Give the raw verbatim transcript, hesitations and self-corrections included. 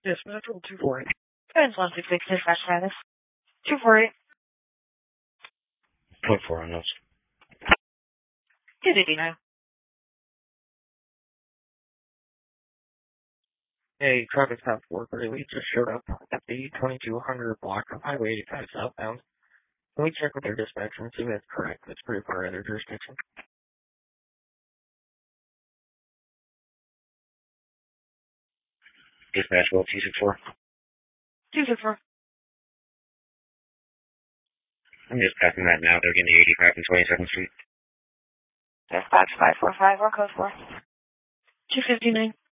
Dispatch roll two four eight. Guidance one six six, dispatch status. two four eight. Point four on those. two fifty-nine. Hey, traffic stop four thirty just showed up at the twenty-two hundred block of Highway eighty-five southbound. Can we check with their dispatcher and see if that's correct? That's pretty far out of their jurisdiction. Dispatch roll two six four. two six four. I'm just passing that now. They're getting to eighty-five and twenty-second Street. Dispatch five four five, or code four. two fifty-nine.